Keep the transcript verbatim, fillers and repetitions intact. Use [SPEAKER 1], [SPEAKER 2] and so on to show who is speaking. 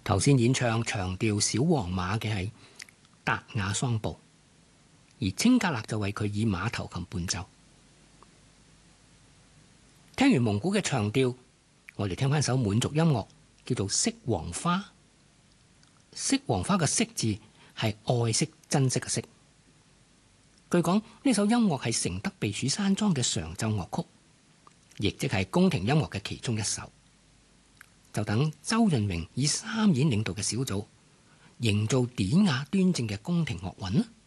[SPEAKER 1] 頭先演唱長調小黃馬嘅係達雅桑布，而清格勒就為佢以馬頭琴伴奏。聽完蒙古嘅長調，我哋聽翻首滿族音樂，叫做《惜黃花》。惜黃花嘅惜字係愛惜珍惜嘅惜。據講呢首音樂係承德避暑山莊嘅常奏樂曲，亦即係宮廷音樂嘅其中一首。就等周潤榮以三演領導嘅小組，營造典雅端正嘅宮廷樂韻啦。